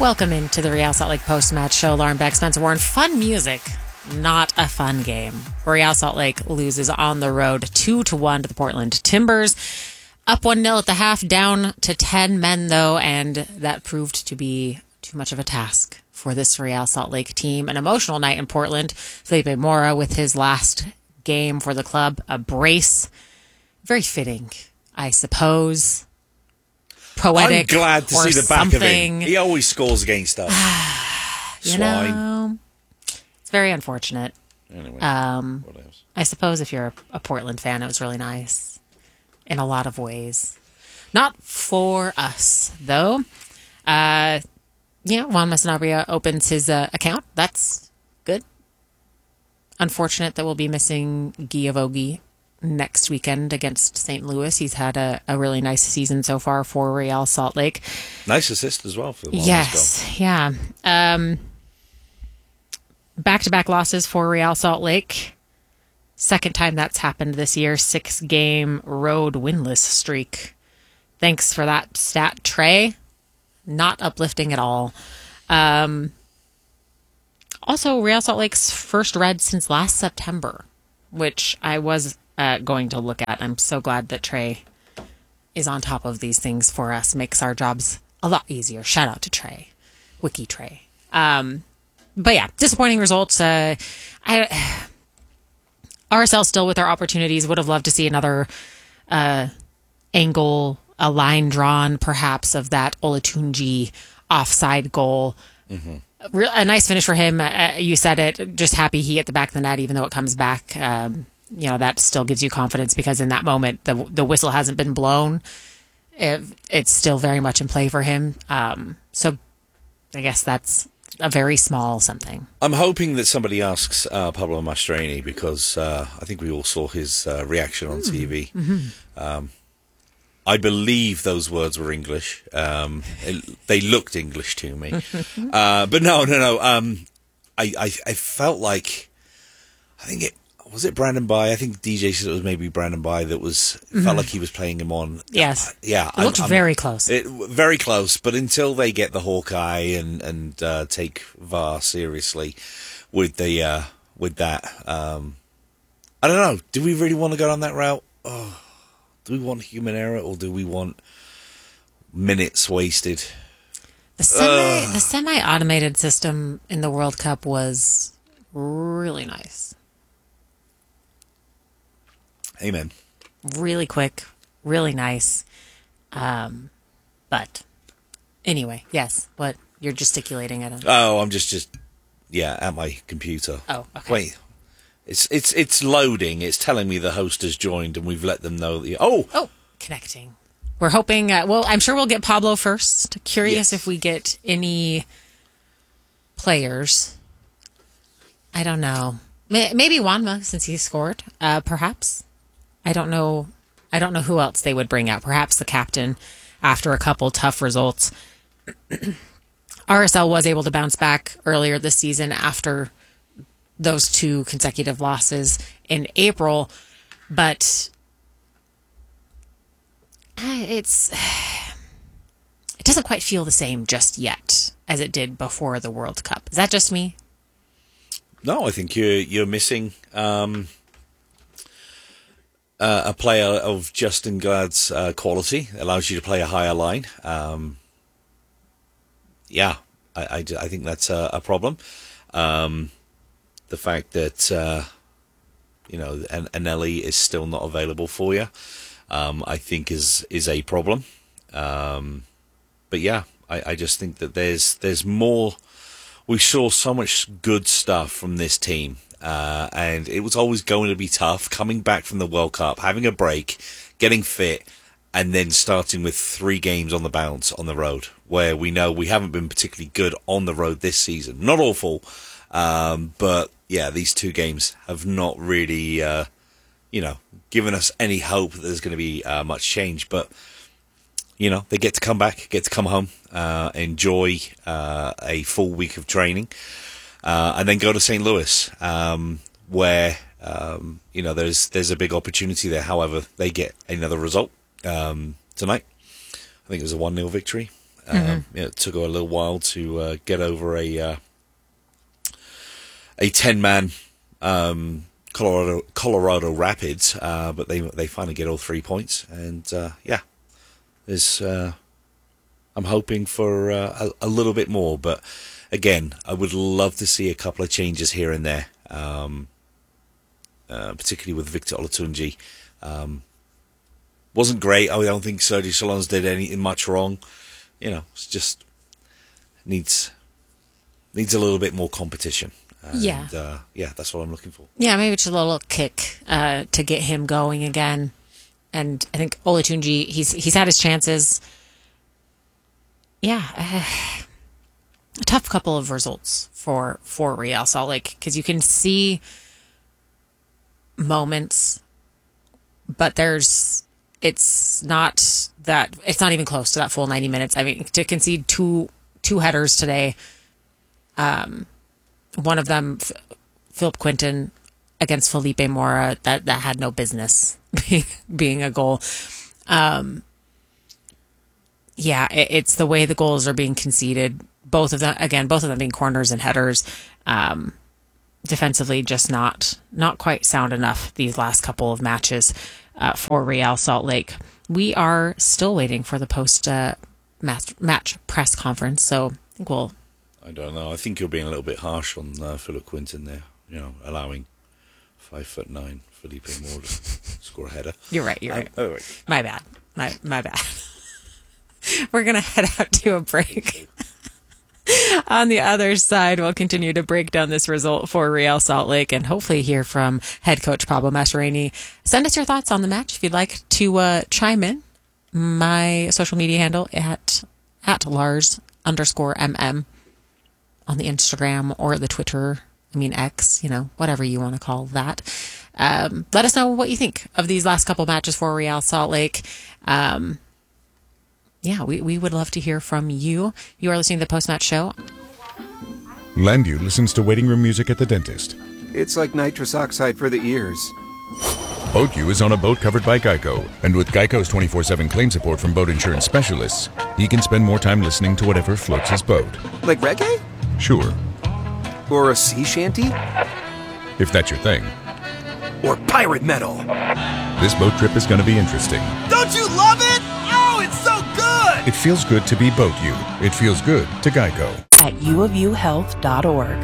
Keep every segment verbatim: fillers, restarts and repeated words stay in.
Welcome into the Real Salt Lake post-match show. Lauren Beck, Spencer Warren. Fun music, not a fun game. Real Salt Lake loses on the road two to one to the Portland Timbers. Up one nil at the half, down to ten men, though, and that proved to be too much of a task for this Real Salt Lake team. An emotional night in Portland. Felipe Mora with his last game for the club, a brace. Very fitting, I suppose. Poetic. I'm glad to see the back something. of him. He always scores against us. you Swine. know, it's very unfortunate. Anyway, Um, what else? I suppose if you're a Portland fan, it was really nice in a lot of ways. Not for us, though. Uh, yeah, Juan Sanabria opens his uh, account. That's good. Unfortunate that we'll be missing Giavogi next weekend against Saint Louis. He's had a, a really nice season so far for Real Salt Lake. Nice assist as well for the Yes, yeah. Um, back-to-back losses for Real Salt Lake. Second time that's happened this year. Six-game road winless streak. Thanks for that stat, Trey. Not uplifting at all. Um, also, Real Salt Lake's first red since last September, which I was uh, going to look at. I'm so glad that Trey is on top of these things for us. Makes our jobs a lot easier. Shout out to Trey. Wiki Trey. Um, but yeah, disappointing results. Uh, I R S L still with our opportunities. Would have loved to see another uh, angle, a line drawn, perhaps, of that Olatunji offside goal. Mm-hmm. A nice finish for him. Uh, you said it. Just happy he hit the back of the net, even though it comes back. Um, you know, that still gives you confidence because in that moment, the the whistle hasn't been blown. It, it's still very much in play for him. Um, so I guess that's a very small something. I'm hoping that somebody asks uh, Pablo Mastroeni because uh, I think we all saw his uh, reaction on mm. T V. Mm-hmm. Um, I believe those words were English. Um, it, they looked English to me. uh, but no, no, no. Um, I, I, I felt like, I think it, was it Brandon By? I think D J said it was maybe Brandon By that was, mm-hmm. felt like he was playing him on. Yes. Uh, yeah. It looked I'm, very I'm, close. It, very close. But until they get the Hawkeye and, and uh, take V A R seriously with the, uh, with that, um, I don't know. Do we really want to go down that route? Oh. Do we want human error or do we want minutes wasted? The semi the semi-automated system in the World Cup was really nice. Amen. Really quick, really nice. Um, but anyway, yes. What you're gesticulating at? Him. Oh, I'm just just yeah at my computer. Oh, okay. Wait. It's it's it's loading. It's telling me the host has joined, and we've let them know. The, oh, oh, connecting. We're hoping. Uh, well, I'm sure we'll get Pablo first. Curious yes. if we get any players. I don't know. Maybe Juanma since he scored. Uh, perhaps. I don't know. I don't know who else they would bring out. Perhaps the captain after a couple tough results. R S L was able to bounce back earlier this season after those two consecutive losses in April, but it's it doesn't quite feel the same just yet as it did before the World Cup. Is that just me? No, I think you're you're missing um, uh, a player of Justin Glad's uh, quality. Allows you to play a higher line. Um, yeah, I, I, I think that's a, a problem. Um, The fact that, uh, you know, An- Anelli is still not available for you, um, I think is is a problem. Um, but yeah, I, I just think that there's there's more. We saw so much good stuff from this team, uh, and it was always going to be tough coming back from the World Cup, having a break, getting fit, and then starting with three games on the bounce on the road, where we know we haven't been particularly good on the road this season. Not awful. Um, but yeah, these two games have not really, uh, you know, given us any hope that there's going to be uh, much change. But you know, they get to come back, get to come home, uh, enjoy uh, a full week of training, uh, and then go to Saint Louis, um, where um, you know there's there's a big opportunity there. However, they get another result um, tonight. I think it was a one nil victory. Um, Mm-hmm. you know, it took her a little while to uh, get over a uh, a ten man um, Colorado Colorado Rapids, uh, but they they finally get all three points, and uh, yeah, there's uh, I'm hoping for uh, a, a little bit more, but again, I would love to see a couple of changes here and there, um, uh, particularly with Victor Olatunji. Um, wasn't great. I don't think Sergio Solans did anything much wrong. You know, it's just needs needs a little bit more competition. And, Yeah. uh, yeah, that's what I'm looking for. Yeah, maybe just a little kick uh, to get him going again. And I think Olatunji, he's he's had his chances. Yeah, uh, a tough couple of results for for Real Salt Lake, because you can see moments, but there's it's not that it's not even close to that full ninety minutes. I mean, to concede two two headers today, um, one of them, F- Philip Quinton against Felipe Mora, that that had no business being being a goal. Um, yeah, it, it's the way the goals are being conceded. Both of them, again, both of them being corners and headers. Um, defensively, just not not quite sound enough these last couple of matches uh, for Real Salt Lake. We are still waiting for the post uh, match, match press conference, so I think we'll. I don't know. I think you're being a little bit harsh on uh, Philip Quinton there. You know, allowing five foot nine Felipe Mora to score a header. You're right. You're right. Um, oh, right. My bad. My my bad. We're gonna head out to a break. On the other side, we'll continue to break down this result for Real Salt Lake and hopefully hear from head coach Pablo Mastroeni. Send us your thoughts on the match if you'd like to uh, chime in. My social media handle at at Lars underscore mm on the Instagram or the Twitter. I mean X, you know, whatever you want to call that. Um, let us know what you think of these last couple matches for Real Salt Lake. Um, Yeah, we, we would love to hear from you. You are listening to the Post-Match Show. Landview listens to waiting room music at the dentist. It's like nitrous oxide for the ears. BoatU is on a boat covered by Geico. And with Geico's twenty-four seven claim support from boat insurance specialists, he can spend more time listening to whatever floats his boat. Like reggae? Sure, Or a sea shanty? if that's your thing. Or pirate metal? This boat trip is going to be interesting. Don't you love it? Oh, it's so good! It feels good to be BoatU. It feels good to Geico. At u of u health dot org.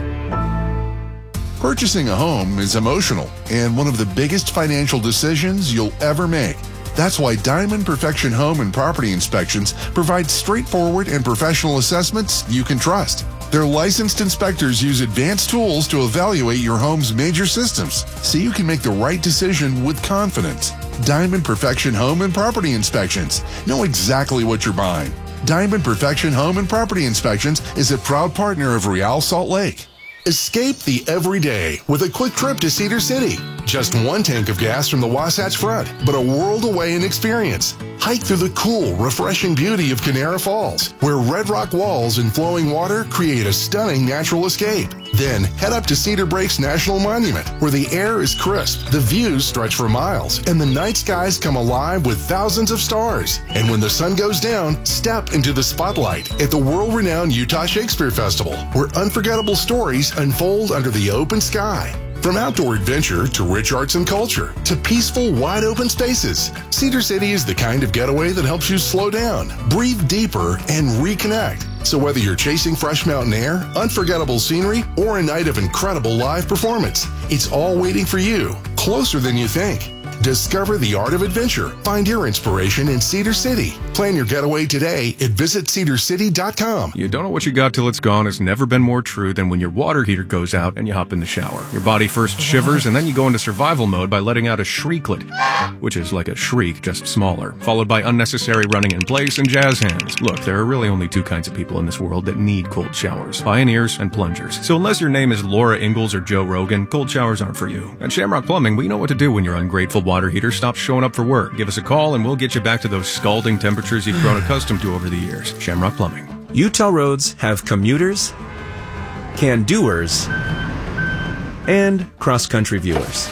Purchasing a home is emotional and one of the biggest financial decisions you'll ever make. That's why Diamond Perfection Home and Property Inspections provide straightforward and professional assessments you can trust. Their licensed inspectors use advanced tools to evaluate your home's major systems so you can make the right decision with confidence. Diamond Perfection Home and Property Inspections. Know exactly what you're buying. Diamond Perfection Home and Property Inspections is a proud partner of Real Salt Lake. Escape the everyday with a quick trip to Cedar City. Just one tank of gas from the Wasatch Front, but a world away in experience. Hike through the cool, refreshing beauty of Canara Falls, where red rock walls and flowing water create a stunning natural escape. Then head up to Cedar Breaks National Monument, where the air is crisp, the views stretch for miles, and the night skies come alive with thousands of stars. And when the sun goes down, step into the spotlight at the world-renowned Utah Shakespeare Festival, where unforgettable stories unfold under the open sky. From outdoor adventure to rich arts and culture to peaceful, wide open spaces, Cedar City is the kind of getaway that helps you slow down, breathe deeper, and reconnect. So whether you're chasing fresh mountain air, unforgettable scenery, or a night of incredible live performance, it's all waiting for you, closer than you think. Discover the art of adventure. Find your inspiration in Cedar City. Plan your getaway today at visit cedar city dot com. You don't know what you got till it's gone has never been more true than when your water heater goes out and you hop in the shower. Your body first shivers and then you go into survival mode by letting out a shrieklet, which is like a shriek, just smaller, followed by unnecessary running in place and jazz hands. Look, there are really only two kinds of people in this world that need cold showers, pioneers and plungers. So unless your name is Laura Ingalls or Joe Rogan, cold showers aren't for you. At Shamrock Plumbing, we know what to do when your ungrateful water heater stops showing up for work. Give us a call and we'll get you back to those scalding temperatures you've grown accustomed to over the years. Shamrock Plumbing. Utah roads have commuters, can-doers, and cross-country viewers.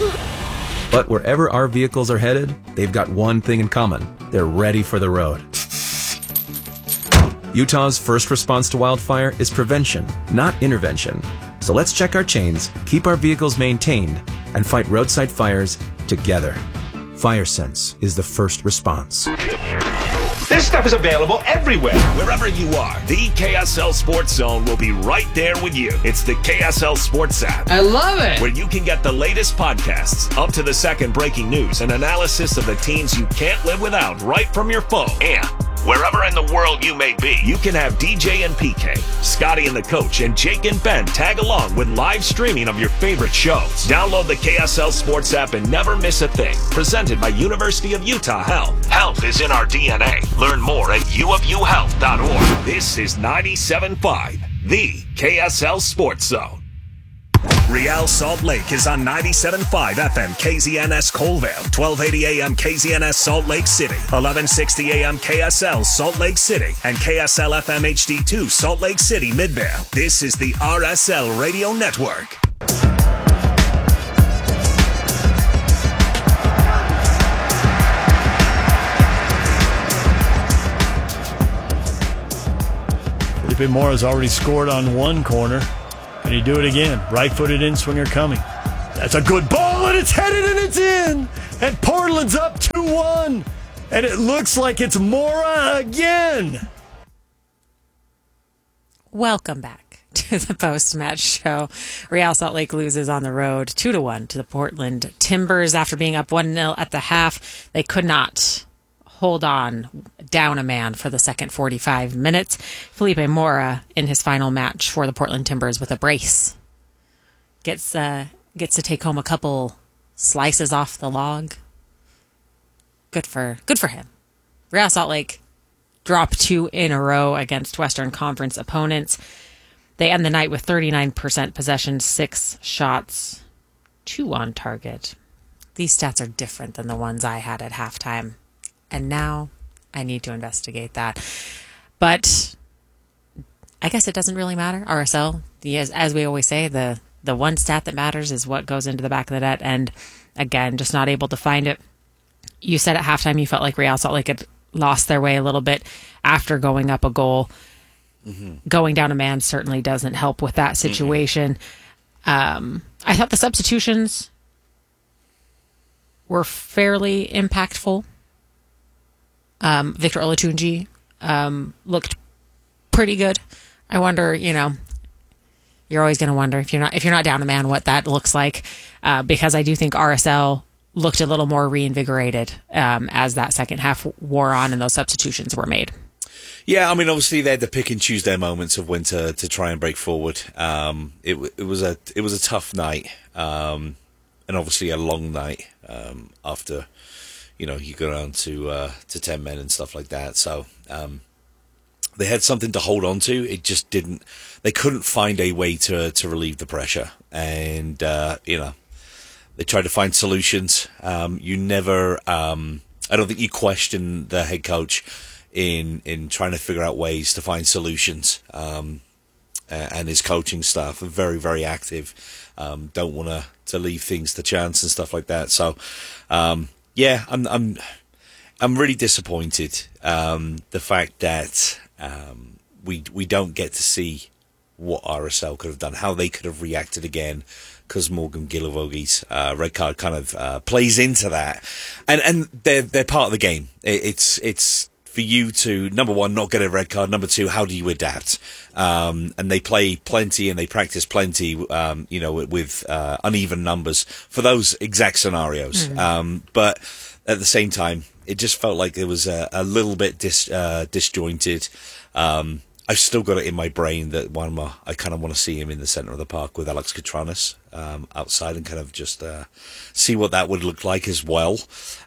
But wherever our vehicles are headed, they've got one thing in common. They're ready for the road. Utah's first response to wildfire is prevention, not intervention. So let's check our chains, keep our vehicles maintained, and fight roadside fires together. FireSense is the first response. This stuff is available everywhere. Wherever you are, the K S L Sports Zone will be right there with you. It's the K S L Sports app. I love it. Where you can get the latest podcasts, up to the second breaking news, and analysis of the teams you can't live without right from your phone. And wherever in the world you may be, you can have D J and P K, Scotty and the Coach, and Jake and Ben tag along with live streaming of your favorite shows. Download the K S L Sports app and never miss a thing. Presented by University of Utah Health. Health is in our D N A. Learn more at u of u health dot org. This is ninety-seven point five, the K S L Sports Zone. Real Salt Lake is on ninety-seven point five F M K Z N S Colville, twelve eighty A M K Z N S Salt Lake City, eleven sixty A M K S L Salt Lake City, and K S L F M H D two Salt Lake City Midvale. This is the R S L Radio Network. Felipe Mora's already scored on one corner. Can he do it again? Right-footed in-swinger coming. That's a good ball, and it's headed, and it's in! And Portland's up two one. And it looks like it's Mora again! Welcome back to the post-match show. Real Salt Lake loses on the road two to one to the Portland Timbers after being up one nil at the half. They could not hold on down a man for the second forty-five minutes. Felipe Mora in his final match for the Portland Timbers with a brace gets uh, gets to take home a couple slices off the log. Good for good for him. Real Salt Lake dropped two in a row against Western Conference opponents. They end the night with thirty-nine percent possession, six shots, two on target. These stats are different than the ones I had at halftime. And now I need to investigate that. But I guess it doesn't really matter. R S L, the, as, as we always say, the, the one stat that matters is what goes into the back of the net. And again, just not able to find it. You said at halftime you felt like Real Salt Lake had lost their way a little bit after going up a goal. Mm-hmm. Going down a man certainly doesn't help with that situation. Mm-hmm. Um, I thought the substitutions were fairly impactful. Um, Victor Olatunji um, looked pretty good. I wonder, you know, you're always going to wonder if you're not if you're not down a man what that looks like, uh, because I do think R S L looked a little more reinvigorated um, as that second half wore on and those substitutions were made. Yeah, I mean, obviously they had to pick and choose their moments of when to, to try and break forward. Um, it it was a it was a tough night, um, and obviously a long night um, after. You know, you go down to uh, to ten men and stuff like that. So um, they had something to hold on to. It just didn't. They couldn't find a way to to relieve the pressure, and uh, you know, they tried to find solutions. Um, you never. Um, I don't think you question the head coach in in trying to figure out ways to find solutions. Um, and his coaching staff are very very active. Um, don't want to to leave things to chance and stuff like that. So. Um, Yeah, I'm I'm I'm really disappointed. Um, the fact that um, we we don't get to see what R S L could have done, how they could have reacted again, because Morgan Gilavogi's uh, red card kind of uh, plays into that, and and they're they're part of the game. It, it's it's for you to number one not get a red card, number two how do you adapt? Um, and they play plenty and they practice plenty, um, you know, with, with uh, uneven numbers for those exact scenarios. Mm. Um, but at the same time, it just felt like it was a, a little bit dis, uh, disjointed. Um, I've still got it in my brain that Wanma, I kind of want to see him in the center of the park with Alex Katranis um, outside and kind of just uh, see what that would look like as well.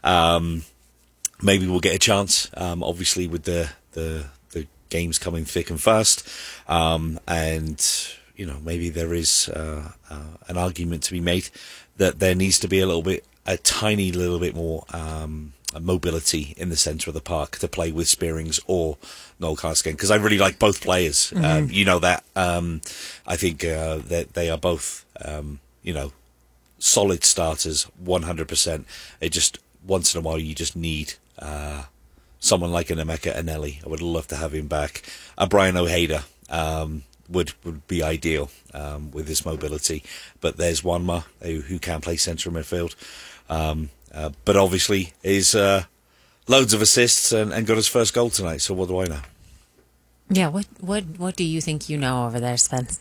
Um, maybe we'll get a chance, um, obviously, with the, the, the games coming thick and fast. Um, and, you know, maybe there is uh, uh, an argument to be made that there needs to be a little bit, a tiny little bit more um, mobility in the centre of the park to play with Spearings or Noel Carskin, because I really like both players. Mm-hmm. Um, you know that. Um, I think uh, that they are both, um, you know, solid starters, one hundred percent. It just, once in a while, you just need uh, someone like an Emeka Eneli. I would love to have him back. A Brian Ojeda um, would would be ideal um, with his mobility. But there's Wanma, who, who can play centre midfield. Um, uh, but obviously is uh, loads of assists and, and got his first goal tonight. So what do I know? Yeah, what what what do you think you know over there, Spence?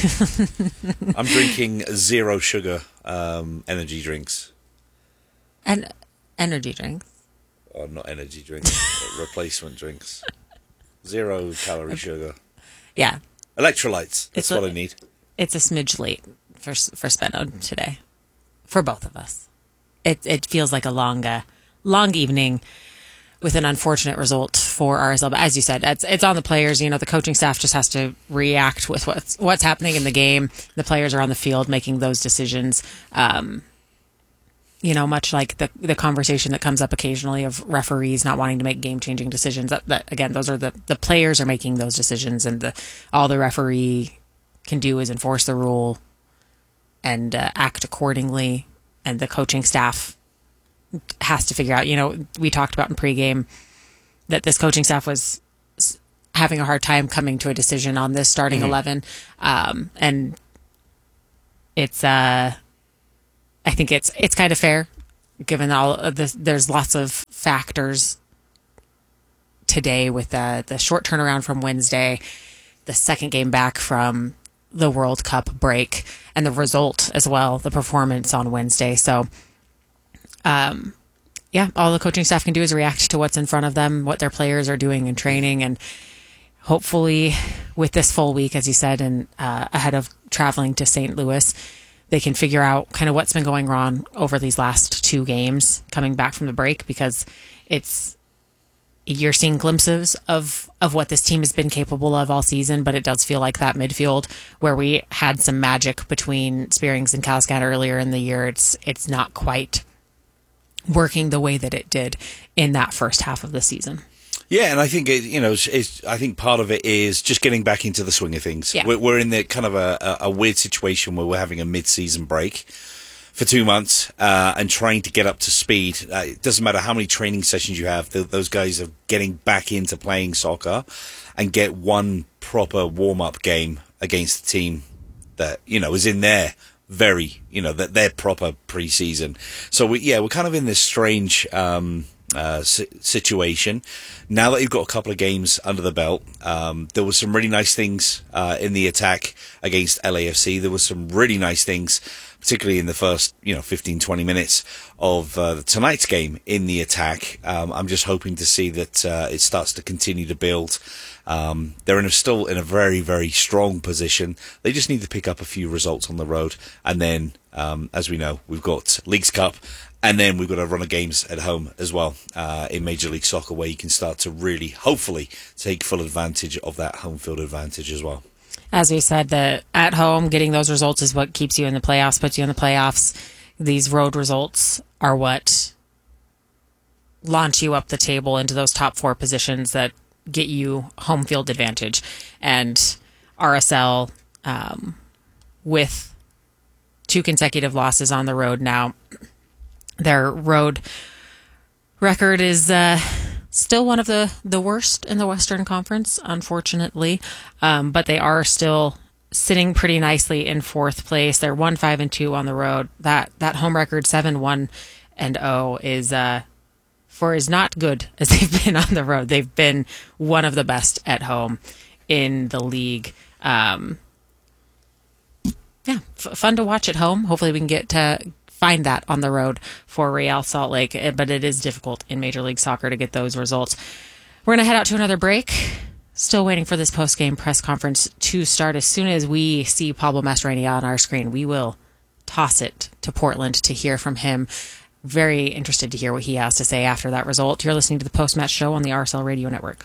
I'm drinking zero sugar um, energy drinks. And energy drinks? Oh, not energy drinks, replacement drinks. Zero calorie sugar. Yeah. Electrolytes. That's it's what a, I need. It's a smidge late for for Spenno today, for both of us. It it feels like a long uh, long evening with an unfortunate result for R S L. But as you said, it's it's on the players. You know, the coaching staff just has to react with what's what's happening in the game. The players are on the field making those decisions. Um, you know, much like the the conversation that comes up occasionally of referees not wanting to make game changing decisions. That, that again, those are the the players are making those decisions, and the all the referee can do is enforce the rule and uh, act accordingly. And the coaching staff has to figure out, you know, we talked about in pregame that this coaching staff was having a hard time coming to a decision on this starting mm-hmm. eleven. Um, and it's, uh, I think it's, it's kind of fair given all of this. There's lots of factors today with uh, the short turnaround from Wednesday, the second game back from the World Cup break, and the result as well, the performance on Wednesday. So, Um, yeah, all the coaching staff can do is react to what's in front of them, what their players are doing in training, and hopefully with this full week, as you said, and uh, ahead of traveling to Saint Louis, they can figure out kind of what's been going wrong over these last two games coming back from the break, because it's you're seeing glimpses of, of what this team has been capable of all season, but it does feel like that midfield where we had some magic between Spearings and Kalaskan earlier in the year. It's it's not quite working the way that it did in that first half of the season. Yeah, and I think it, you know, it's, it's, I think part of it is just getting back into the swing of things. Yeah. We're, we're in the kind of a, a weird situation where we're having a mid-season break for two months uh, and trying to get up to speed. Uh, it doesn't matter how many training sessions you have; th- those guys are getting back into playing soccer and get one proper warm-up game against the team that you know is in there. Very, you know, that they're proper pre-season. So we, yeah, we're kind of in this strange um, uh, situation. Now that you've got a couple of games under the belt, um, there was some really nice things uh, in the attack against L A F C. There was some really nice things, particularly in the first, you know, fifteen, twenty minutes of uh, tonight's game in the attack. Um, I'm just hoping to see that uh, it starts to continue to build. Um, they're in a, still in a very, very strong position. They just need to pick up a few results on the road. And then, um, as we know, we've got Leagues Cup, and then we've got a run of games at home as well uh, in Major League Soccer, where you can start to really, hopefully, take full advantage of that home field advantage as well. As we said, the at home, getting those results is what keeps you in the playoffs, puts you in the playoffs. These road results are what launch you up the table into those top four positions that get you home field advantage. And R S L, um, with two consecutive losses on the road now, their road record is uh, still one of the, the worst in the Western Conference, unfortunately. Um, but they are still sitting pretty nicely in fourth place. They're one, five, and two on the road. That that home record, seven, one, and oh, is uh, for as not good as they've been on the road. They've been one of the best at home in the league. Um, yeah, f- fun to watch at home. Hopefully we can get to find that on the road for Real Salt Lake, but it is difficult in Major League Soccer to get those results. We're going to head out to another break. Still waiting for this post-game press conference to start. As soon as we see Pablo Mastroenia on our screen, we will toss it to Portland to hear from him. Very interested to hear what he has to say after that result. You're listening to the Post-Match Show on the R S L Radio Network.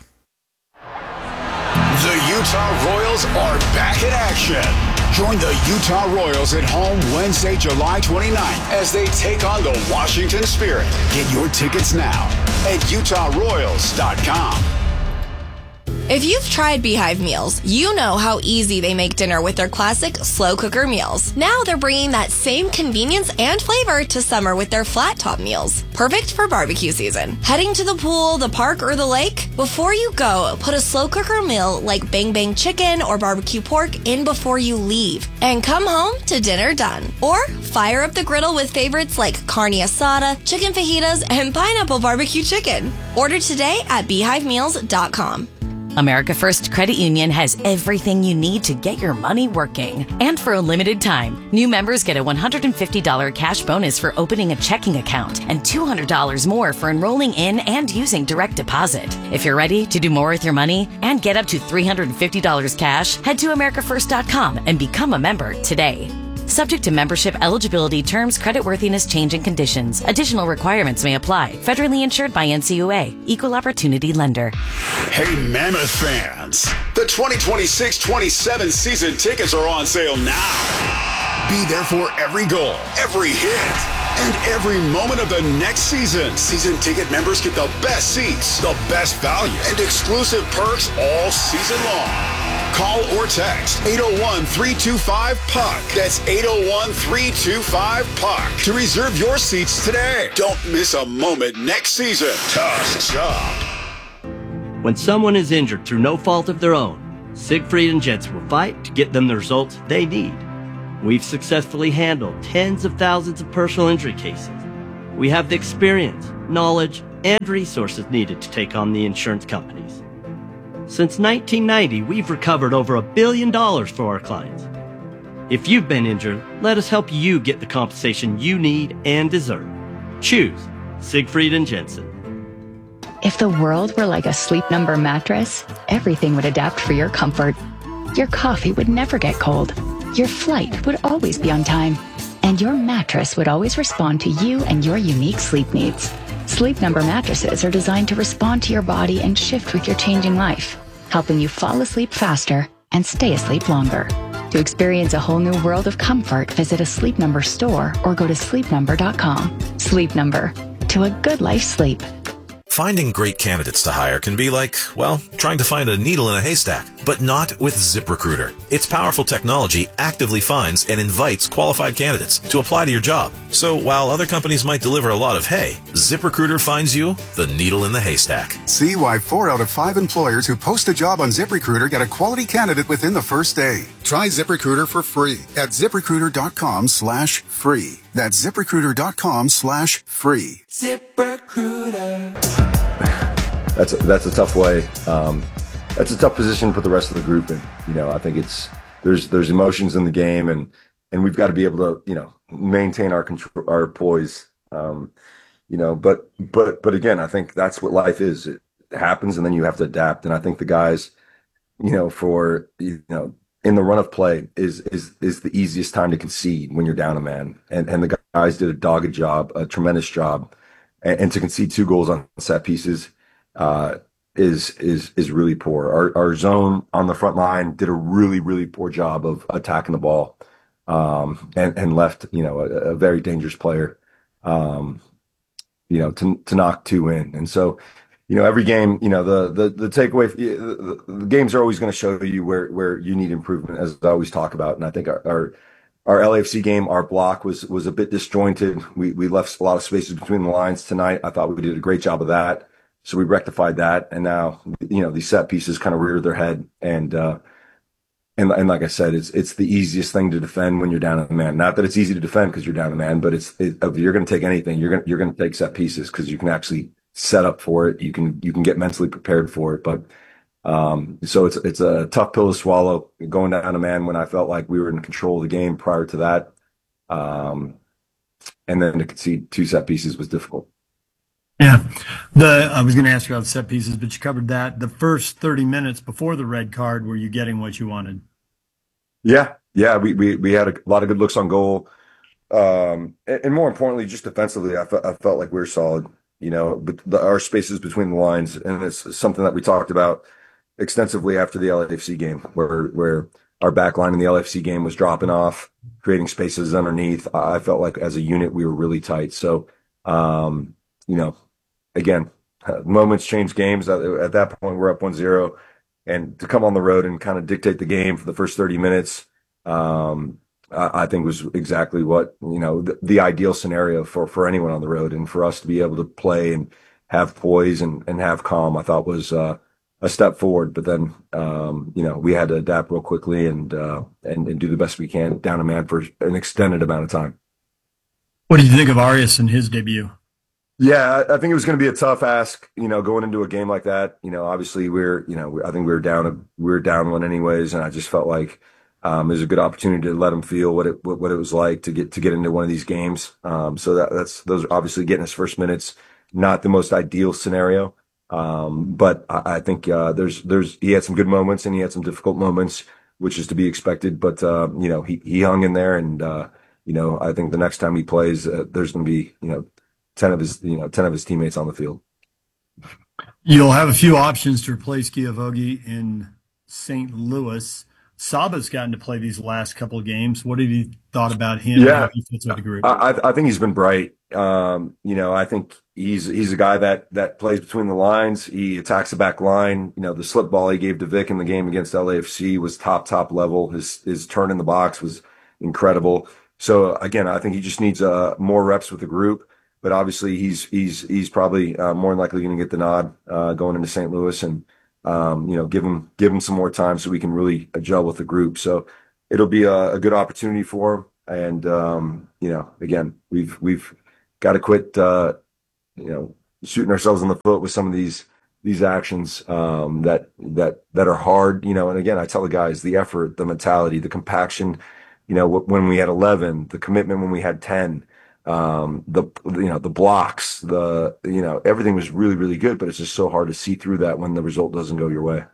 The Utah Royals are back in action. Join the Utah Royals at home Wednesday, July twenty-ninth as they take on the Washington Spirit. Get your tickets now at utah royals dot com. If you've tried Beehive meals, you know how easy they make dinner with their classic slow cooker meals. Now they're bringing that same convenience and flavor to summer with their flat top meals. Perfect for barbecue season. Heading to the pool, the park, or the lake? Before you go, put a slow cooker meal like Bang Bang chicken or barbecue pork in before you leave. And come home to dinner done. Or fire up the griddle with favorites like carne asada, chicken fajitas, and pineapple barbecue chicken. Order today at beehive meals dot com. America First Credit Union has everything you need to get your money working. And for a limited time, new members get a one hundred fifty dollars cash bonus for opening a checking account and two hundred dollars more for enrolling in and using direct deposit. If you're ready to do more with your money and get up to three hundred fifty dollars cash, head to america first dot com and become a member today. Subject to membership eligibility, terms, creditworthiness, change, and conditions. Additional requirements may apply. Federally insured by N C U A. Equal Opportunity Lender. Hey, Mammoth fans. The twenty twenty-six twenty-seven season tickets are on sale now. Be there for every goal, every hit, and every moment of the next season. Season ticket members get the best seats, the best value, and exclusive perks all season long. Call or text eight oh one, three two five, P U C K. That's eight oh one, three two five, P U C K to reserve your seats today. Don't miss a moment next season. Tusk Shop. When someone is injured through no fault of their own, Siegfried and Jensen will fight to get them the results they need. We've successfully handled tens of thousands of personal injury cases. We have the experience, knowledge, and resources needed to take on the insurance companies. Since nineteen ninety, we've recovered over a billion dollars for our clients. If you've been injured, let us help you get the compensation you need and deserve. Choose Siegfried and Jensen. If the world were like a Sleep Number mattress, everything would adapt for your comfort. Your coffee would never get cold. Your flight would always be on time. And your mattress would always respond to you and your unique sleep needs. Sleep Number mattresses are designed to respond to your body and shift with your changing life, helping you fall asleep faster and stay asleep longer. To experience a whole new world of comfort, visit a Sleep Number store or go to sleep number dot com. Sleep Number. To a good life sleep. Finding great candidates to hire can be like, well, trying to find a needle in a haystack, but not with ZipRecruiter. Its powerful technology actively finds and invites qualified candidates to apply to your job. So while other companies might deliver a lot of hay, ZipRecruiter finds you the needle in the haystack. See why four out of five employers who post a job on ZipRecruiter get a quality candidate within the first day. Try ZipRecruiter for free at ZipRecruiter dot com slash free. That's ZipRecruiter dot com slash free. ZipRecruiter. That's a, that's a tough way. Um, that's a tough position for the rest of the group, and you know I think it's there's there's emotions in the game, and and we've got to be able to you know maintain our control, our poise. Um, you know, but but but again, I think that's what life is. It happens, and then you have to adapt. And I think the guys, you know, for you know. in the run of play is is is the easiest time to concede when you're down a man, and and the guys did a dogged job, a tremendous job, and, and to concede two goals on set pieces uh, is is is really poor. Our our zone on the front line did a really really poor job of attacking the ball, um, and and left you know a, a very dangerous player, um, you know to to knock two in, and so. You know, every game, you know, the the the takeaway, the, the games are always going to show you where where you need improvement, as I always talk about. And I think our our, our L A F C game, our block was was a bit disjointed. We we left a lot of spaces between the lines tonight. I thought we did a great job of that. So we rectified that, and now you know these set pieces kind of reared their head. And uh, and and like I said, it's it's the easiest thing to defend when you're down a man. Not that it's easy to defend because you're down a man, but it's it, if you're going to take anything, you're going you're going to take set pieces because you can actually set up for it. You can you can get mentally prepared for it. But um, so it's it's a tough pill to swallow going down a man when I felt like we were in control of the game prior to that. Um, and then to concede two set pieces was difficult. Yeah, the I was going to ask you about set pieces, but you covered that. The first thirty minutes before the red card, were you getting what you wanted? Yeah, yeah, we we we had a lot of good looks on goal, um, and, and more importantly, just defensively, I, fe- I felt like we were solid. You know, but the, our spaces between the lines, and it's something that we talked about extensively after the L A F C game, where where our back line in the L A F C game was dropping off, creating spaces underneath. I felt like as a unit we were really tight. So, um, you know, again, moments change games. At, at that point, we're up one zero. and to come on the road and kind of dictate the game for the first thirty minutes, um, I, I think was exactly what, you know, the, the ideal scenario for, for anyone on the road. And for us to be able to play and have poise and, and have calm, I thought was, uh, a step forward. But then, um, you know, we had to adapt real quickly and, uh, and, and do the best we can down a man for an extended amount of time. What did you think of Arias in his debut? Yeah, I think it was going to be a tough ask, you know, going into a game like that. You know, obviously we're, you know, I think we were down, a, we were down one anyways, and I just felt like um, it was a good opportunity to let him feel what it what, what it was like to get to get into one of these games. Um, so that that's those are obviously getting his first minutes, not the most ideal scenario, um, but I, I think uh, there's there's he had some good moments and he had some difficult moments, which is to be expected. But uh, you know, he he hung in there, and uh, you know, I think the next time he plays, uh, there's going to be, you know, ten of his, you know, ten of his teammates on the field. You'll have a few options to replace Giavogi in Saint Louis. Saba's gotten to play these last couple of games. What have you thought about him? Yeah, How he fits with the group? I, I think he's been bright. Um, you know, I think he's he's a guy that that plays between the lines. He attacks the back line. You know, the slip ball he gave to Vic in the game against L A F C was top top level. His his turn in the box was incredible. So again, I think he just needs uh, more reps with the group. But obviously, he's he's he's probably uh, more than likely going to get the nod uh, going into Saint Louis, and um, you know, give him give him some more time so we can really gel with the group. So it'll be a, a good opportunity for him. And um, you know, again, we've we've got to quit uh, you know, shooting ourselves in the foot with some of these these actions um, that that that are hard. You know, and again, I tell the guys the effort, the mentality, the compaction. You know, when we had eleven, the commitment when we had ten. Um, the, you know, the blocks, the, you know, everything was really, really good, but it's just so hard to see through that when the result doesn't go your way.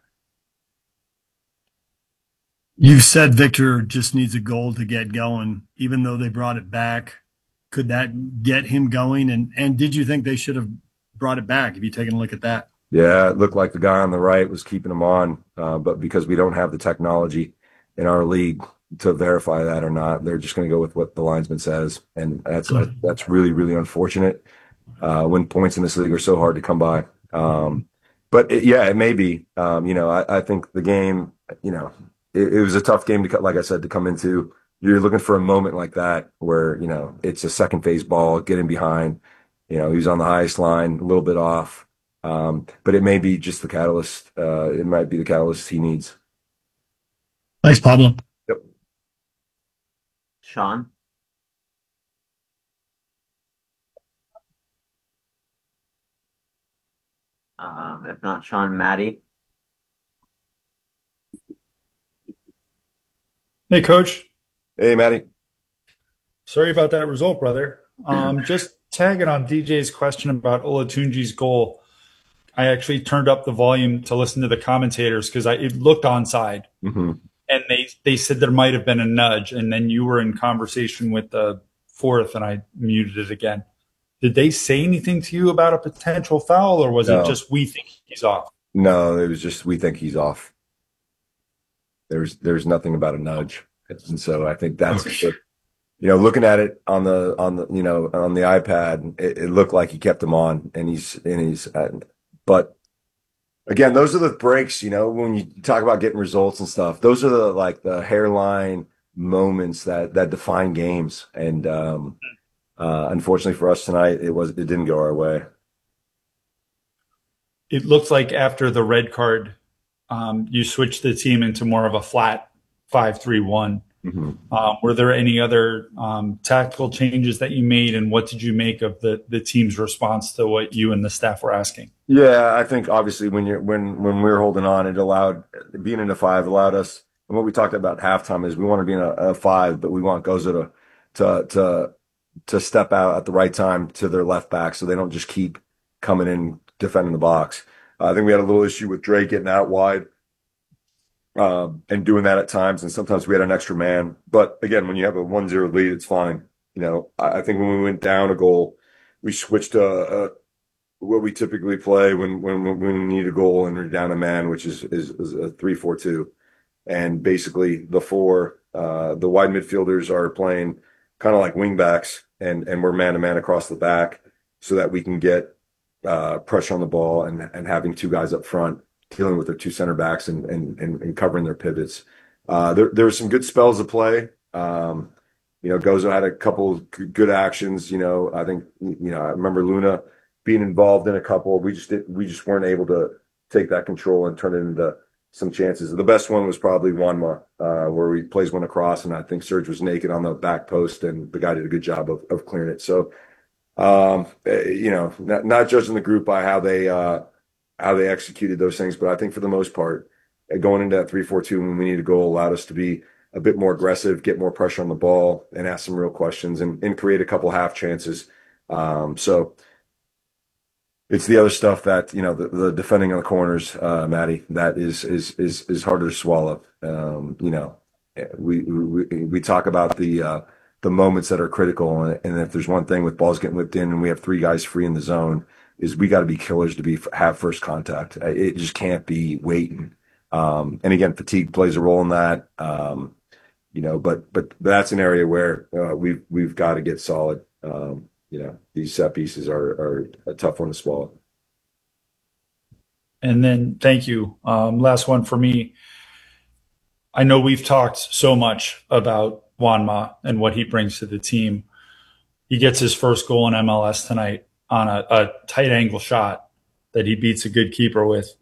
You've said Victor just needs a goal to get going, even though they brought it back. Could that get him going? And, and did you think they should have brought it back? Have you taken a look at that? Yeah, it looked like the guy on the right was keeping him on, uh, but because we don't have the technology in our league to verify that or not, they're just going to go with what the linesman says, and that's uh, that's really really unfortunate uh, when points in this league are so hard to come by. Um, but it, yeah, it may be. Um, you know, I, I think the game. You know, it, it was a tough game to, like I said, to come into. You're looking for a moment like that where, you know, it's a second phase ball, get in behind. You know, he was on the highest line, a little bit off, um, but it may be just the catalyst. Uh, it might be the catalyst he needs. Thanks, Pablo. Yep. Sean? Um, if not Sean, Maddie? Hey, Coach. Hey, Maddie. Sorry about that result, brother. Um, just tagging on D J's question about Olatunji's goal. I actually turned up the volume to listen to the commentators because I it looked onside. Mm-hmm. And they, they said there might have been a nudge, and then you were in conversation with the fourth, and I muted it again. Did they say anything to you about a potential foul, or was No. it just we think he's off? No, it was just we think he's off. There's there's nothing about a nudge, and so I think that's Okay. you know, looking at it on the on the you know on the iPad, it, it looked like he kept him on, and he's and he's uh, but. Again, those are the breaks, you know, when you talk about getting results and stuff, those are the, like the hairline moments that, that define games. And, um, uh, unfortunately for us tonight, it was, it didn't go our way. It looks like after the red card, um, you switched the team into more of a flat five three one. Mm-hmm. Um, were there any other um, tactical changes that you made, and what did you make of the, the team's response to what you and the staff were asking? Yeah, I think obviously when you're when when we were holding on, it allowed being in a five allowed us. And what we talked about at halftime is we want to be in a, a five, but we want Goza to to to to step out at the right time to their left back, so they don't just keep coming in defending the box. Uh, I think we had a little issue with Drake getting out wide um, and doing that at times, and sometimes we had an extra man. But again, when you have a one zero lead, it's fine. You know, I, I think when we went down a goal, we switched to uh, what we typically play when when when we need a goal and we're down a man, which is is, is a three four two, and basically the four uh, the wide midfielders are playing kind of like wing backs, and and we're man to man across the back, so that we can get uh, pressure on the ball and and having two guys up front dealing with their two center backs and and and, and covering their pivots. Uh, there there were some good spells of play. Um, you know, Gozo had a couple of good actions. You know, I think you know I remember Luna being involved in a couple. We just did, we just weren't able to take that control and turn it into some chances. The best one was probably Wanma, uh, where he plays one across, and I think Serge was naked on the back post, and the guy did a good job of, of clearing it. So, um, you know, not, not judging the group by how they uh, how they executed those things, but I think for the most part, going into that three four two when we need a goal allowed us to be a bit more aggressive, get more pressure on the ball, and ask some real questions, and, and create a couple half chances. Um, so. It's the other stuff that, you know, the, the defending on the corners, uh, Maddie, that is, is, is, is harder to swallow. Um, you know, we, we, we talk about the, uh, the moments that are critical. And, and if there's one thing with balls getting whipped in and we have three guys free in the zone, is we got to be killers to be, have first contact. It just can't be waiting. Um, and again, fatigue plays a role in that. Um, you know, but, but that's an area where, uh, we've, we've got to get solid. Um, You know, these set pieces are, are a tough one to swallow. And then, thank you. Um, last one for me. I know we've talked so much about Wanma and what he brings to the team. He gets his first goal in M L S tonight on a, a tight angle shot that he beats a good keeper with.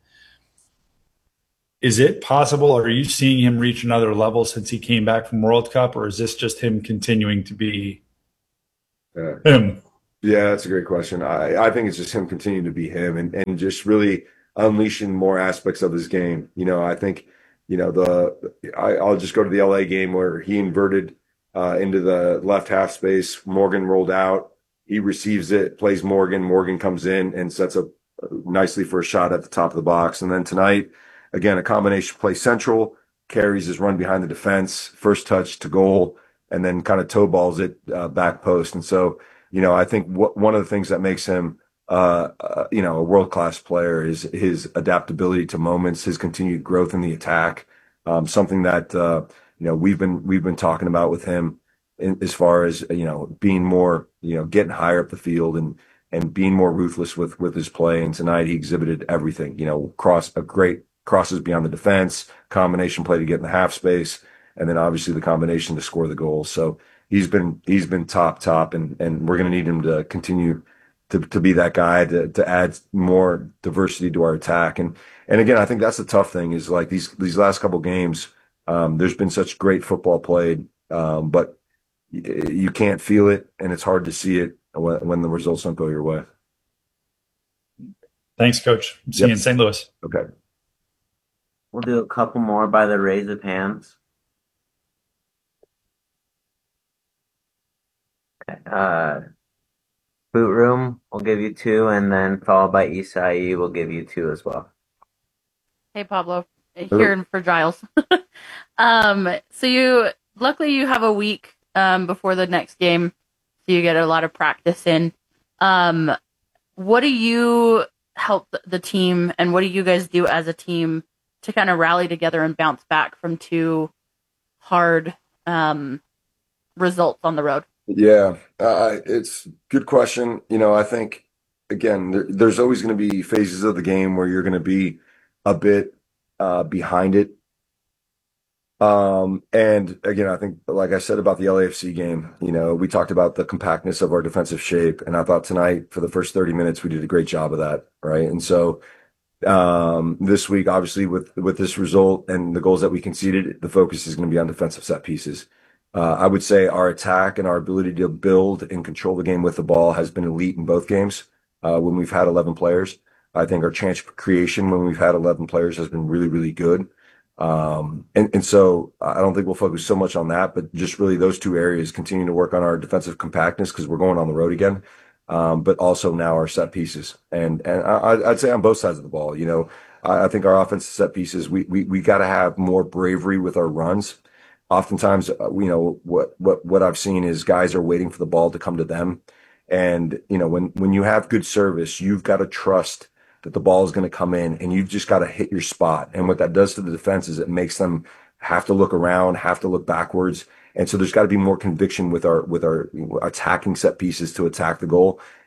Is it possible, or are you seeing him reach another level since he came back from World Cup, or is this just him continuing to be Yeah. him? Yeah, that's a great question. I, I think it's just him continuing to be him and, and just really unleashing more aspects of his game. You know, I think, you know, the I, I'll just go to the L A game where he inverted uh, into the left half space. Morgan rolled out. He receives it, plays Morgan. Morgan comes in and sets up nicely for a shot at the top of the box. And then tonight, again, a combination play central, carries his run behind the defense, first touch to goal, and then kind of toe balls it uh, back post. And so, you know, I think what, one of the things that makes him, uh, uh, you know, a world-class player is his adaptability to moments, his continued growth in the attack. Um, something that, uh, you know, we've been, we've been talking about with him in, as far as, you know, being more, you know, getting higher up the field and, and being more ruthless with, with his play. And tonight he exhibited everything, you know, cross a great crosses beyond the defense, combination play to get in the half space, and then obviously the combination to score the goal. So he's been he's been top top, and and we're going to need him to continue to to be that guy to to add more diversity to our attack. And and again, I think that's the tough thing is like these these last couple games. Um, there's been such great football played, um, but y- you can't feel it, and it's hard to see it when, when the results don't go your way. Thanks, Coach. See you Yep. in Saint Louis. Okay. We'll do a couple more by the raise of hands. Okay. Uh, Boot Room, we'll give you two, and then followed by Isai, we'll give you two as well. Hey, Pablo, here for Giles. um, so you, luckily you have a week um, before the next game, so you get a lot of practice in. Um, what do you help the team, and what do you guys do as a team to kind of rally together and bounce back from two hard um, results on the road? Yeah, uh, it's a good question. You know, I think, again, there, there's always going to be phases of the game where you're going to be a bit uh, behind it. Um, and again, I think, like I said about the L A F C game, you know, we talked about the compactness of our defensive shape. And I thought tonight, for the first thirty minutes, we did a great job of that. Right. And so um, this week, obviously, with, with this result and the goals that we conceded, the focus is going to be on defensive set pieces. Uh, I would say our attack and our ability to build and control the game with the ball has been elite in both games uh, when we've had eleven players. I think our chance creation when we've had eleven players has been really, really good. Um, and, and so I don't think we'll focus so much on that, but just really those two areas, continue to work on our defensive compactness because we're going on the road again, um, but also now our set pieces. And and I, I'd say on both sides of the ball, you know, I, I think our offensive set pieces, we we we got to have more bravery with our runs. Oftentimes, uh, you know, what, what, what I've seen is guys are waiting for the ball to come to them. And, you know, when, when you have good service, you've got to trust that the ball is going to come in and you've just got to hit your spot. And what that does to the defense is it makes them have to look around, have to look backwards. And so there's got to be more conviction with our, with our attacking set pieces to attack the goal.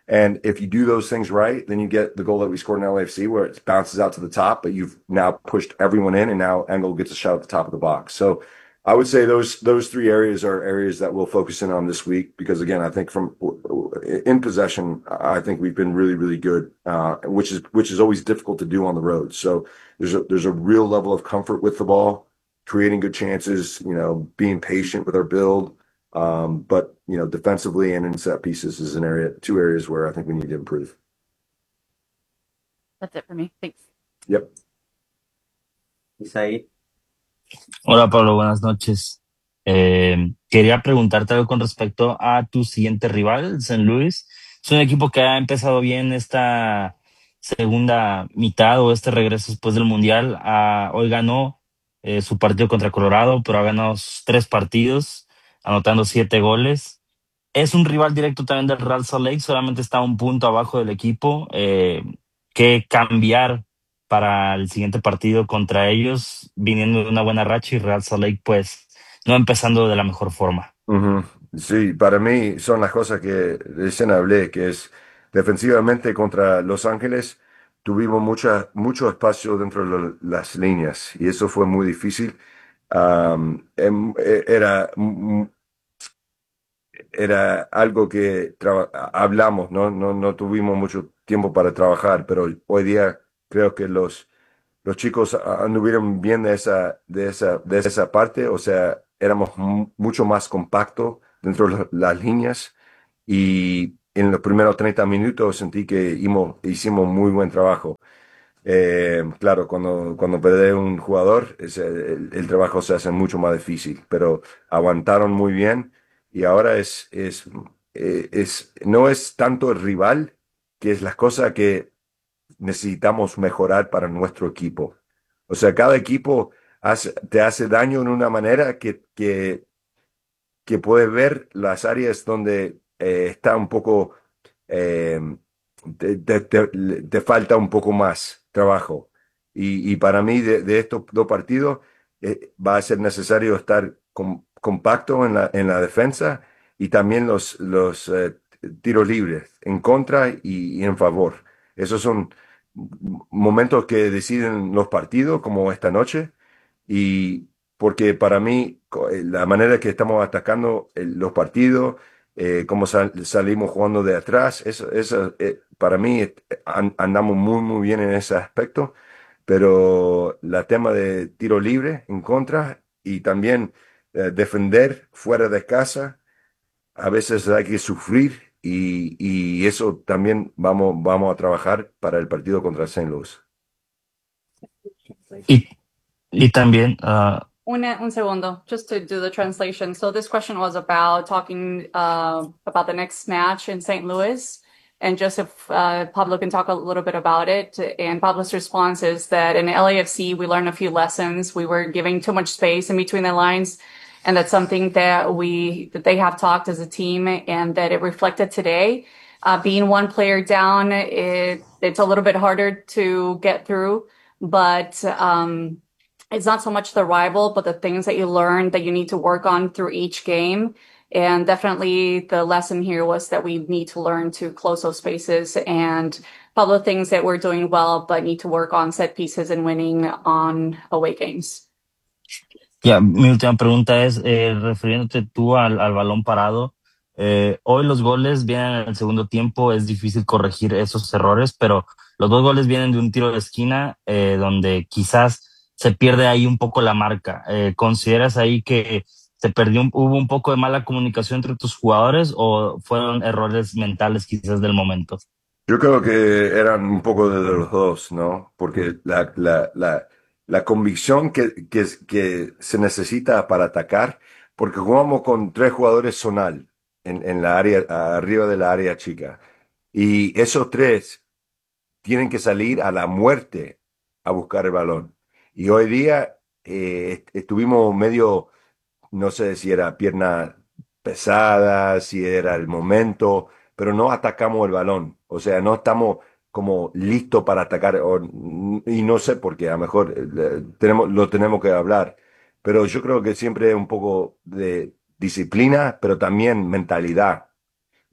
And if you do those things right, then you get the goal that we scored in L A F C where it bounces out to the top, but you've now pushed everyone in, and now Engel gets a shot at the top of the box. So I would say those those three areas are areas that we'll focus in on this week because, again, I think from in possession, I think we've been really, really good, uh, which is which is always difficult to do on the road. So there's a there's a real level of comfort with the ball, creating good chances, you know, being patient with our build. Um, but, you know, defensively and in set pieces is an area, two areas where I think we need to improve. That's it for me. Thanks. Yep. Isaí. Hola Pablo, buenas noches. Eh, quería preguntarte algo con respecto a tu siguiente rival, Saint Louis. Es un equipo que ha empezado bien esta segunda mitad o este regreso después del Mundial. Ah, hoy ganó eh, su partido contra Colorado, pero ha ganado sus tres partidos, anotando siete goles. Es un rival directo también del Real Salt Lake, solamente está un punto abajo del equipo. Eh, ¿Qué cambiar para el siguiente partido contra ellos, viniendo de una buena racha y Real Salt Lake, pues, no empezando de la mejor forma? Ujú. Sí, para mí son las cosas que recién hablé, que es defensivamente contra Los Ángeles tuvimos mucha, mucho espacio dentro de lo- las líneas y eso fue muy difícil. Am, em- e- era, mm, era algo que traba- hablamos, ¿no? No, no tuvimos mucho tiempo para trabajar, pero hoy día creo que los, los chicos anduvieron bien de esa, de esa, de esa parte, o sea, éramos mu- mucho más compactos dentro de las líneas y en los primeros treinta minutos sentí que himo- hicimos muy buen trabajo. Eh, claro, cuando, cuando perdés un jugador, ese- el, el trabajo se hace mucho más difícil, pero aguantaron muy bien y ahora es, es, eh, es, no es tanto el rival, que es las cosas que necesitamos mejorar para nuestro equipo. O sea, cada equipo hace- te hace daño en una manera que, que, que puedes ver las áreas donde eh, está un poco, eh, te, te- te- te falta un poco más trabajo. Y, y para mí, de, de estos dos partidos, eh, va a ser necesario estar com- compacto en la, en la defensa y también los, los eh, tiros libres en contra y, y en favor. Esos son momentos que deciden los partidos, como esta noche, y porque para mí co- eh, la manera que estamos atacando eh, los partidos, eh, cómo sal- salimos jugando de atrás, eso, eso, eh, para mí eh, an- andamos muy, muy bien en ese aspecto, pero la tema de tiro libre en contra y también eh, defender fuera de casa, a veces hay que sufrir y, y eso también vamos, vamos a trabajar para el partido contra Saint Louis. Y, y también, ah, Una, un segundo, just to do the translation. So this question was about talking uh, about the next match in Saint Louis, and just if uh, Pablo can talk a little bit about it. And Pablo's response is that in L A F C we learned a few lessons. We were giving too much space in between the lines, and that's something that we that they have talked as a team, and that it reflected today. Uh, being one player down, it, it's a little bit harder to get through, but. Um, it's not so much the rival, but the things that you learn that you need to work on through each game. And definitely the lesson here was that we need to learn to close those spaces and Pablo things that we're doing well, but need to work on set pieces and winning on away games. ya, mi última pregunta es, eh, refiriéndote tú al, al balón parado, eh, hoy los goles vienen en el segundo tiempo, es difícil corregir esos errores, pero los dos goles vienen de un tiro de esquina eh, donde quizás se pierde ahí un poco la marca. Eh, ¿consideras ahí que se perdió, un- hubo un poco de mala comunicación entre tus jugadores o fueron errores mentales quizás del momento? Yo creo que eran un poco de los dos, ¿no? Porque la, la, la, la convicción que, que, que se necesita para atacar, porque jugamos con tres jugadores zonal en, en la área, arriba de la área chica. Y esos tres tienen que salir a la muerte a buscar el balón. Y hoy día eh, est- estuvimos medio, no sé si era pierna pesada, si era el momento, pero no atacamos el balón. O sea, no estamos como listos para atacar. o- y no sé por qué, a lo mejor eh, tenemos, lo tenemos que hablar. Pero yo creo que siempre es un poco de disciplina, pero también mentalidad.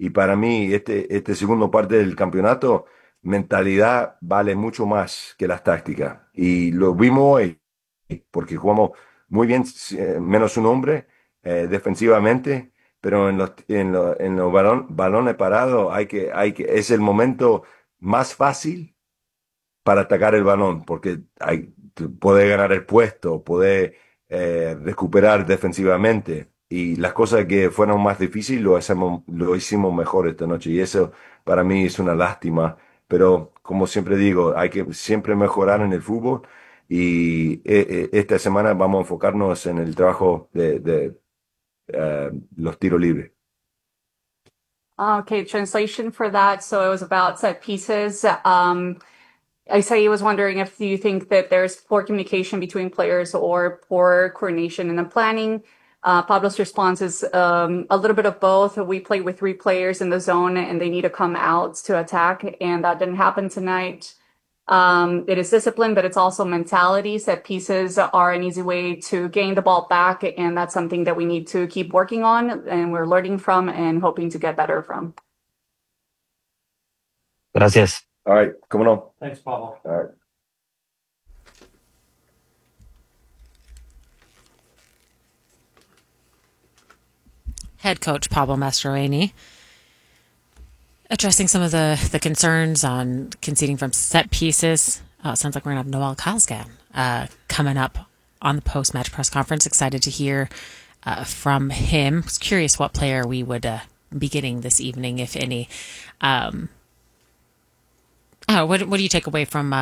Y para mí, este, este segundo parte del campeonato, mentalidad vale mucho más que las tácticas. Y lo vimos hoy, porque jugamos muy bien, eh, menos un hombre, eh, defensivamente, pero en los, en los, en los balón, balones parados hay que, hay que, es el momento más fácil para atacar el balón, porque hay, puede ganar el puesto, puede eh, recuperar defensivamente. Y las cosas que fueron más difíciles lo hacemos, lo hicimos mejor esta noche. Y eso para mí es una lástima. Pero como siempre digo, hay que siempre mejorar en el fútbol. Y eh, eh, esta semana vamos a enfocarnos en el trabajo de, de uh, los tiros libres. Okay, translation for that. So it was about set pieces. Um, Isaiah was wondering if you think that there's poor communication between players or poor coordination in the planning. Uh, Pablo's response is um, a little bit of both. We play with three players in the zone and they need to come out to attack, and that didn't happen tonight. Um, it is discipline, but it's also mentality. Set pieces are an easy way to gain the ball back, and that's something that we need to keep working on, and we're learning from and hoping to get better from. Gracias. All right, cómo no. Thanks, Pablo. All right. Head coach Pablo Mastroeni addressing some of the, the concerns on conceding from set pieces. Uh, sounds like we're going to have Noel Kalsgan uh, coming up on the post-match press conference. Excited to hear uh, from him. Was curious what player we would uh, be getting this evening, if any. Um, oh, what, what do you take away from uh,